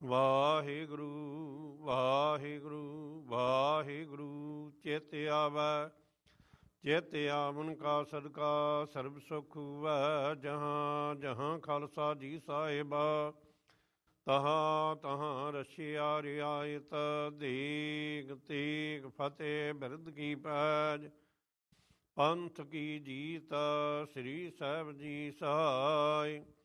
ਵਾਹਿਗੁਰੂ ਵਾਹਿਗੁਰੂ ਵਾਹਿਗੁਰੂ। ਚਿਤ ਆਵੈ ਚਿਤ ਆਵਨ ਕਾ ਸਦਕਾ ਸਰਬ ਸੁਖ ਹੁਵੈ। ਜਹਾਂ ਜਹਾਂ ਖਾਲਸਾ ਜੀ ਸਾਹਿਬਾ ਤਹਾਂ ਤਹਾਂ ਰਛਿਆ ਰਿਆਇਤ। ਦੇਗ ਤੇਗ ਫਤਿਹ ਬਿਰਧ ਕੀ ਪੈਜ ਪੰਥ ਕੀ ਜੀਤ। ਸ੍ਰੀ ਸਾਹਿਬ ਜੀ ਸਹਾਇ।